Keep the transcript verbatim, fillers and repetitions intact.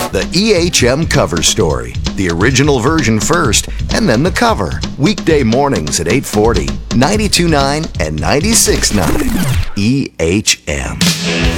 The E H M Cover Story. The original version first, and then the cover. Weekday mornings at eight forty, ninety-two point nine and ninety-six point nine. E H M.